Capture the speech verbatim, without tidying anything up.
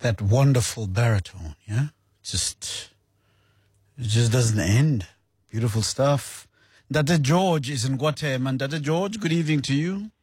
that wonderful baritone, yeah? Just, it just doesn't end. Beautiful stuff. Dada George is in Guatemala. Dada George, good evening to you.